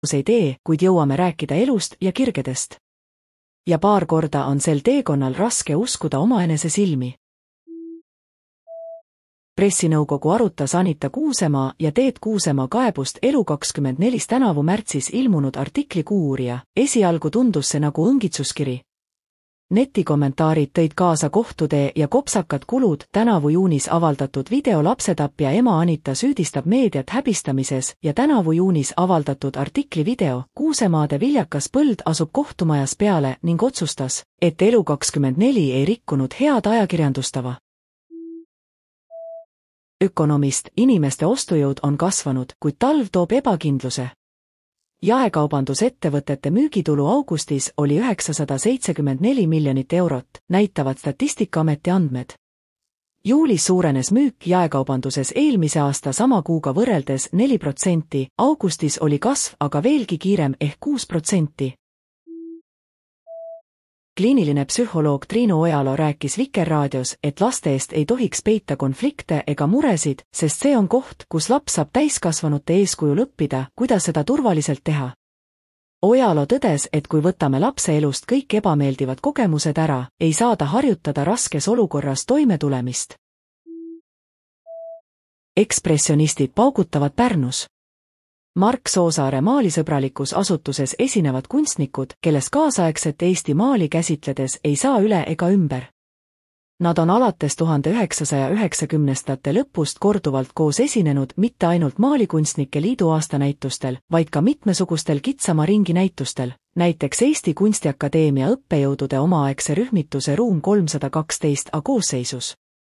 ei tee, kuid jõuame rääkida elust ja kirgedest. Ja paar korda on sel teekonnal raske uskuda omaenese silmi. Pressinõukogu arutas Anita Kuusemaa ja Teet Kuusemaa kaebust Elu24 tänavu märtsis ilmunud artikli Kuuurija. Esialgu tundus see nagu õngitsuskiri. Netikommentaarid tõid kaasa kohtutee ja kopsakad kulud. Tänavu juunis avaldatud video lapsetapja ema Anita süüdistab meediat häbistamises ja tänavu juunis avaldatud artikli video Kuusemaade viljakas põld asub kohtumajas peale ning otsustas, et Elu24 ei rikkunud head ajakirjandustava. Ökonomist, inimeste ostujõud on kasvanud, kuid talv toob ebakindluse. Jaekaubandusettevõtete müügitulu augustis oli 974 miljonit eurot, näitavad Statistikaameti andmed. Juulis suurenes müük jaekaubanduses eelmise aasta sama kuuga võrreldes 4%, augustis oli kasv aga veelgi kiirem ehk 6%. Kliiniline psühholoog Triinu Ojalo rääkis Vikerraadios, et laste eest ei tohiks peita konflikte ega muresid, sest see on koht, kus laps saab täiskasvanute eeskujul õppida, kuidas seda turvaliselt teha. Ojalo tõdes, et kui võtame lapse elust kõik ebameeldivad kogemused ära, ei saa ta harjutada raskes olukorras toimetulemist. Ekspressionistid paugutavad Pärnus. Mark Soosaare maalisõbralikus asutuses esinevad kunstnikud, kelles kaasaegset Eesti maali käsitledes ei saa üle ega ümber. Nad on alates 1990-ndate lõpust korduvalt koos esinenud mitte ainult Maalikunstnike Liidu aastanäitustel, vaid ka mitmesugustel kitsama ringi näitustel, näiteks Eesti Kunstiakadeemia õppejõudude omaaegse rühmituse Ruum 312 koosseisus.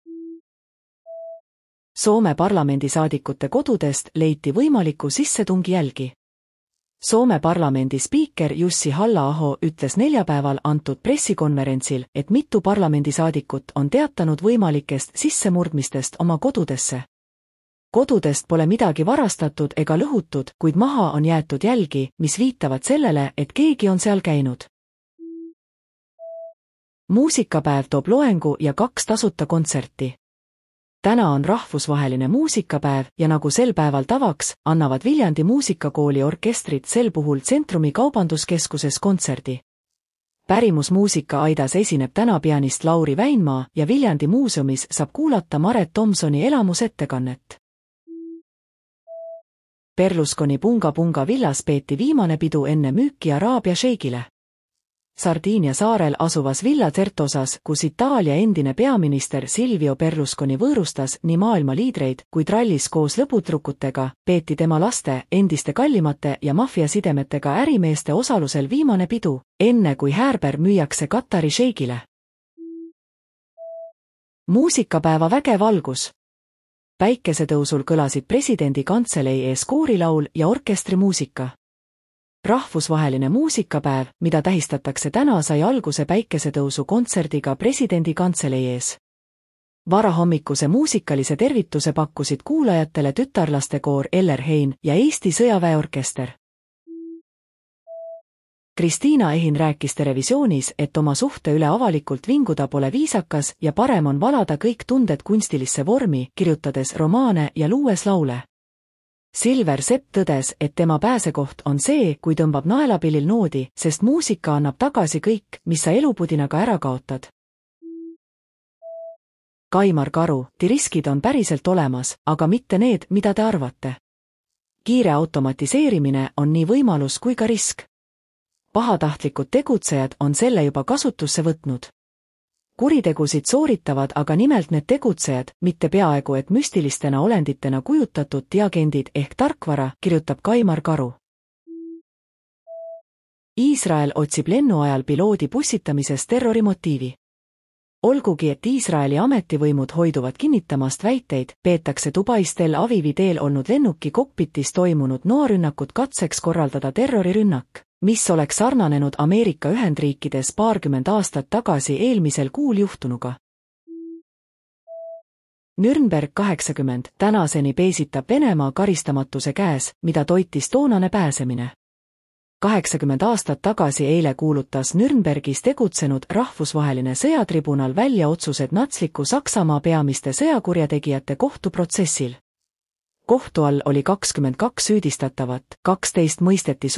Soome parlamendisaadikute kodudest leiti võimaliku sissetungi jälgi. Soome parlamendi spiiker Jussi Halla-aho ütles neljapäeval antud pressikonverentsil, et mitu parlamendisaadikut on teatanud võimalikest sissemurdmistest oma kodudesse. Kodudest pole midagi varastatud ega lõhutud, kuid maha on jäetud jälgi, mis viitavad sellele, et keegi on seal käinud. Muusikapäev toob loengu ja 2 tasuta kontserti. Täna on rahvusvaheline muusikapäev ja nagu sel päeval tavaks, annavad Viljandi muusikakooli orkestrid sel puhul Tsentrumi kaubanduskeskuses kontserdi. Pärimusmuusika aidas esineb täna pianist Lauri Väinmaa ja Viljandi muuseumis saab kuulata Maret Tomsoni elamusettekannet. Berlusconi Punga Punga villas peeti viimane pidu enne müüki Araabia šeigile. Sardiinia saarel asuvas Villa Certosas, kus Itaalia endine peaminister Silvio Berlusconi võõrustas nii maailma liidreid, kuid rallis koos lõputrukutega, peeti tema laste, endiste kallimate ja maffiasidemetega ärimeeste osalusel viimane pidu, enne kui häärber müüakse Katari šeigile. Muusikapäeva vägev algus. Päikesetõusul kõlasid presidendi kantselei ees koorilaul ja orkestrimuusika. Rahvusvaheline muusikapäev, mida tähistatakse täna, sai alguse päikesetõusu kontserdiga presidendi kantselei ees. Varahommikuse muusikalise tervituse pakkusid kuulajatele tütarlastekoor Ellerhein ja Eesti sõjaväeorkester. Kristiina Ehin rääkis Terevisioonis, et oma suhte üle avalikult vinguda pole viisakas ja parem on valada kõik tunded kunstilisse vormi, kirjutades romaane ja luues laule. Silver Sepp tõdes, et tema pääsekoht on see, kui tõmbab naelapillil noodi, sest muusika annab tagasi kõik, mis sa elupudinaga ära kaotad. Kaimar Karu, riskid on päriselt olemas, aga mitte need, mida te arvate. Kiire automatiseerimine on nii võimalus kui ka risk. Pahatahtlikud tegutsejad on selle juba kasutusse võtnud. Kuritegusid sooritavad aga nimelt need tegutsejad, mitte peaaegu et müstilistena olenditena kujutatud diagendid ehk tarkvara, kirjutab Kaimar Karu. Iisrael otsib lennuajal piloodi pussitamises terrorimotiivi. Olgugi, et Iisraeli ametivõimud hoiduvad kinnitamast väiteid, peetakse Dubais Tel Avivi teel olnud lennuki kokpitis toimunud noarünnakut katseks korraldada terrorirünnak, mis oleks sarnanenud Ameerika Ühendriikides 20 aastat tagasi eelmisel kuul juhtunuga. Nürnberg 80 tänaseni peesitab Venemaa karistamatuse käes, mida toitis toonane pääsemine. 80 aastat tagasi eile kuulutas Nürnbergis tegutsenud rahvusvaheline sõjatribunal välja otsused natsliku Saksamaa peamiste sõjakurjategijate kohtuprotsessil. Kohtu all oli 22 süüdistatavat, 12 mõisteti